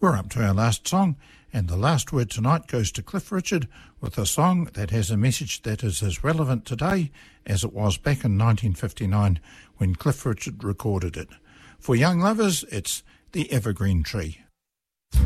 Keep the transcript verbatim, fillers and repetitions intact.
We're up to our last song, and the last word tonight goes to Cliff Richard with a song that has a message that is as relevant today as it was back in nineteen fifty-nine when Cliff Richard recorded it. For young lovers, it's The Evergreen Tree.